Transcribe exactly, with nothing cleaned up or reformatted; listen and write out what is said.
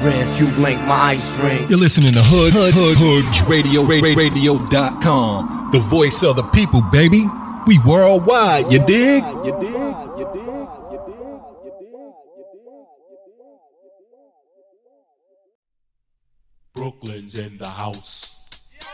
wrist. You blink, my ice ring. You're listening to Hood, Hood, Hood, Hood Radio, radio dot com. The voice of the people, baby. We worldwide, you dig? You dig? You dig? Brooklyn's in the house.